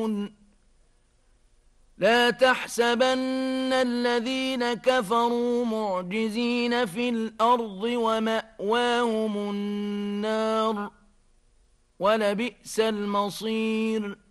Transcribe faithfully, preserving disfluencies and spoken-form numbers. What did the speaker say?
لا تحسبن الذين كفروا معجزين في الأرض ومأواهم النار ولبئس المصير